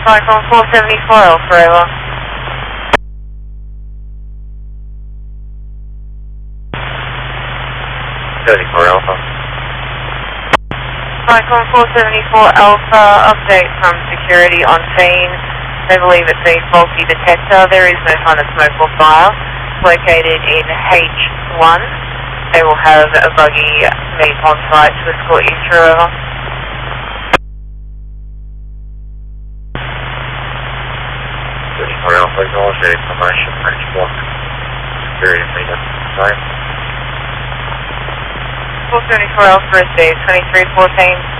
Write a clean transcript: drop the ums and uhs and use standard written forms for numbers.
Cyclone 474 Alpha, over. Alpha. Cyclone 474 Alpha, update from security on scene. They believe it's a faulty detector. There is no sign of smoke or fire. Located in H1. They will have a buggy meet on site to escort you through, over. Alpha, acknowledge the information, H1. Security meet at site. 474 Alpha, received 2314.